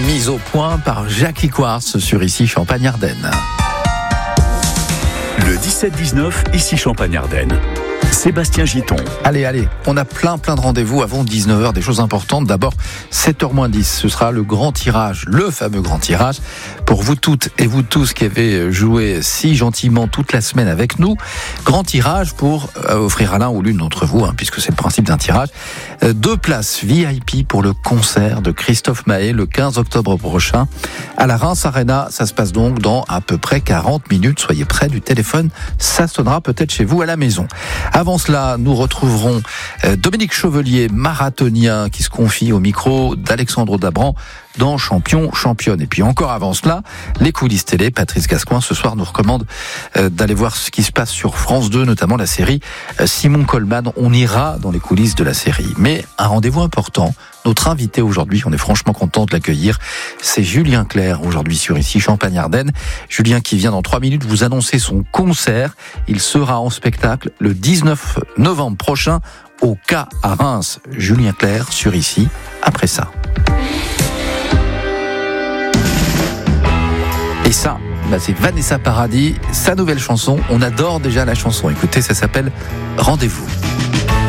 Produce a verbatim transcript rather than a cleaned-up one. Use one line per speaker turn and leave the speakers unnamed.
mise au point par Jackie Quartz sur Ici Champagne-Ardenne.
Le dix-sept dix-neuf, Ici Champagne-Ardenne. Sébastien Giton.
Allez, allez, on a plein plein de rendez-vous avant dix-neuf heures, des choses importantes. D'abord, sept heures moins dix, ce sera le grand tirage, le fameux grand tirage. Pour vous toutes et vous tous qui avez joué si gentiment toute la semaine avec nous, grand tirage pour euh, offrir à l'un ou l'une d'entre vous, hein, puisque c'est le principe d'un tirage, euh, deux places V I P pour le concert de Christophe Maé le quinze octobre prochain à la Reims Arena. Ça se passe donc dans à peu près quarante minutes. Soyez près du téléphone, ça sonnera peut-être chez vous à la maison. Avant cela, nous retrouverons Dominique Chevelier, marathonien, qui se confie au micro d'Alexandre Dabran dans Champion, Championne. Et puis encore avant cela, les coulisses télé. Patrice Gascoin, ce soir, nous recommande d'aller voir ce qui se passe sur France deux, notamment la série Simon Coleman. On ira dans les coulisses de la série. Mais un rendez-vous important, notre invité aujourd'hui, on est franchement content de l'accueillir, c'est Julien Clerc, aujourd'hui sur Ici Champagne-Ardenne. Julien qui vient dans trois minutes vous annoncer son concert. Il sera en spectacle le dix-neuf novembre prochain au K à Reims. Julien Clerc sur Ici, après ça. Et ça, bah c'est Vanessa Paradis, sa nouvelle chanson. On adore déjà la chanson. Écoutez, ça s'appelle Rendez-vous.